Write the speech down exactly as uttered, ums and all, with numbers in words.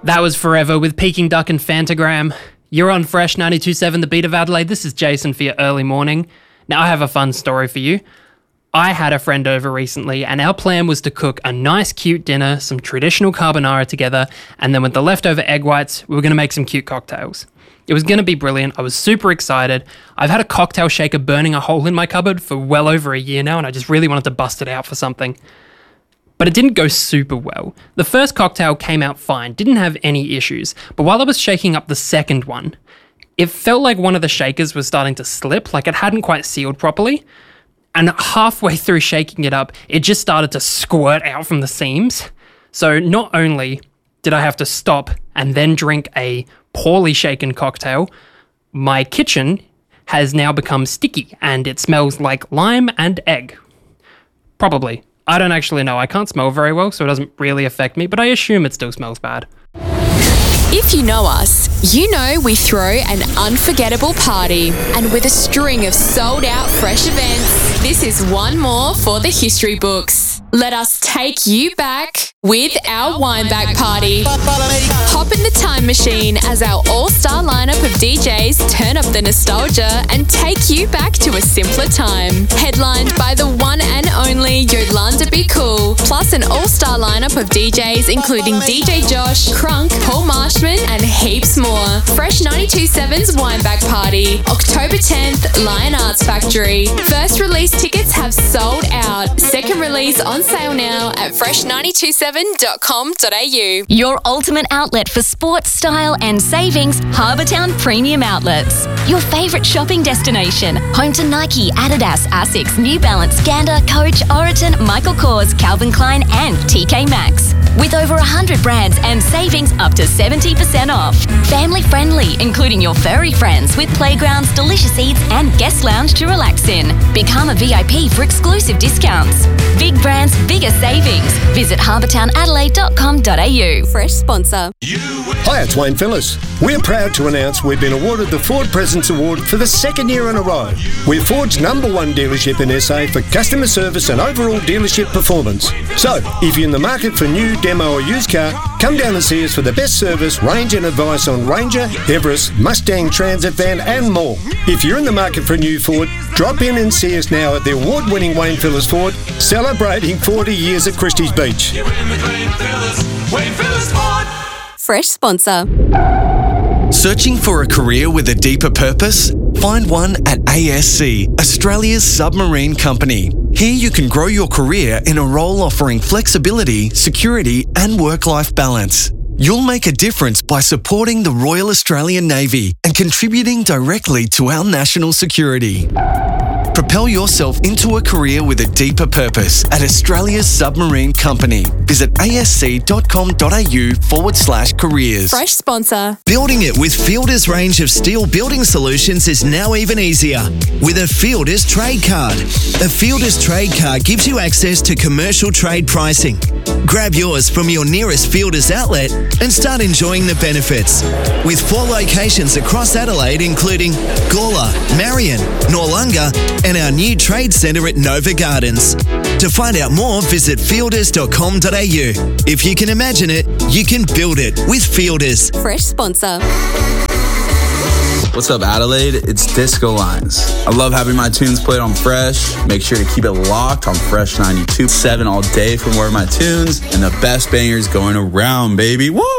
That was Forever with Peking Duck and Fantagram. You're on Fresh ninety-two point seven, The Beat of Adelaide. This is Jason for your early morning. Now, I have a fun story for you. I had a friend over recently, and our plan was to cook a nice, cute dinner, some traditional carbonara together, and then with the leftover egg whites, we were going to make some cute cocktails. It was going to be brilliant. I was super excited. I've had a cocktail shaker burning a hole in my cupboard for well over a year now, and I just really wanted to bust it out for something. But it didn't go super well. The first cocktail came out fine, didn't have any issues, but while I was shaking up the second one, it felt like one of the shakers was starting to slip, like it hadn't quite sealed properly. And halfway through shaking it up, it just started to squirt out from the seams. So not only did I have to stop and then drink a poorly shaken cocktail, my kitchen has now become sticky and it smells like lime and egg. Probably. I don't actually know. I can't smell very well, so it doesn't really affect me, but I assume it still smells bad. If you know us, you know we throw an unforgettable party. And with a string of sold-out Fresh events, this is one more for the history books. Let us take you back with our Wineback Party. Hop in the time machine as our all-star lineup of D Js turn up the nostalgia and take you back to a simpler time. Headlined by the one and only Yolanda Be Cool, plus an all-star lineup of D Js including D J Josh, Crunk, Paul Marshman, and heaps more. Fresh ninety-two point seven's Wineback Party, October tenth, Lion Arts Factory. First release tickets have sold out. Second release on sale now at fresh nine two seven dot com dot a u. Your ultimate outlet for sports, style and savings, Harbour Town Premium Outlets. Your favourite shopping destination. Home to Nike, Adidas, Asics, New Balance, Gander, Coach, Oroton, Michael Kors, Calvin Klein and T K Maxx. With over one hundred brands and savings up to seventy percent off. Family friendly, including your furry friends with playgrounds, delicious eats and guest lounge to relax in. Become a V I P for exclusive discounts. Big brands, bigger savings. Visit harbour town adelaide dot com dot a u. Fresh sponsor. Hi, it's Wayne Phillips. We're proud to announce we've been awarded the Ford Presence Award for the second year in a row. We're Ford's number one dealership in S A for customer service and overall dealership performance. So, if you're in the market for new, demo or used car, come down and see us for the best service, range and advice on Ranger, Everest, Mustang Transit Van and more. If you're in the market for a new Ford, drop in and see us now at the award-winning Wayne Phillips Ford, celebrating forty years at Christie's Beach. Fresh sponsor. Searching for a career with a deeper purpose? Find one at A S C, Australia's submarine company. Here you can grow your career in a role offering flexibility, security and work-life balance. You'll make a difference by supporting the Royal Australian Navy and contributing directly to our national security. Propel yourself into a career with a deeper purpose at Australia's Submarine Company. Visit asc.com.au forward slash careers. Fresh sponsor. Building it with Fielder's range of steel building solutions is now even easier with a Fielder's Trade Card. A Fielder's Trade Card gives you access to commercial trade pricing. Grab yours from your nearest Fielder's outlet and start enjoying the benefits. With four locations across Adelaide, including Gawler, Marion, Noarlunga, and our new trade centre at Nova Gardens. To find out more, visit fielders dot com dot a u. If you can imagine it, you can build it with Fielders. Fresh sponsor. What's up, Adelaide? It's Disco Lines. I love having my tunes played on Fresh. Make sure to keep it locked on Fresh ninety-two point seven all day for more of my tunes and the best bangers going around, baby. Woo!